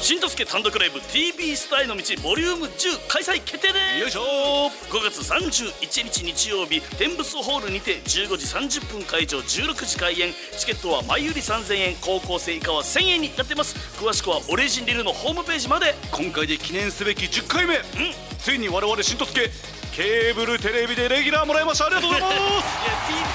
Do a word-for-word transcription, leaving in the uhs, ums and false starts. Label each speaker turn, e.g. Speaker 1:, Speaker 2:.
Speaker 1: 新とすけ単独ライブ ティービー スターへの道ボリュームじゅう開催決定です。
Speaker 2: よいしょ。
Speaker 1: ごがつさんじゅういちにち日曜日、天仏ホールにてじゅうごじさんじゅっぷん会場、じゅうろくじ開演。チケットは前売りさんぜんえん、高校生以下はせんえんになってます。詳しくはオレジンリルのホームページまで。
Speaker 2: 今回で記念すべきじゅっかいめ、
Speaker 1: うん、
Speaker 2: ついに我々新とすけケーブルテレビでレギュラーもらいました。ありがとうございます。
Speaker 1: いや